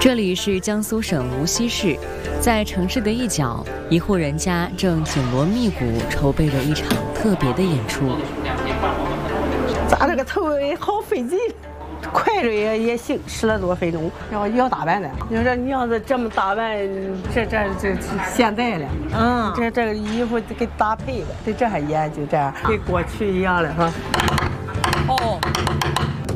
这里是江苏省无锡市，在城市的一角，一户人家正紧锣密鼓筹备着一场特别的演出。 扎这个头好费劲，快着也行，10来多分钟。要打扮的，你说你要是这么打扮，这现代了，这个衣服给搭配的，对，这还研究这样，跟过去一样了哈。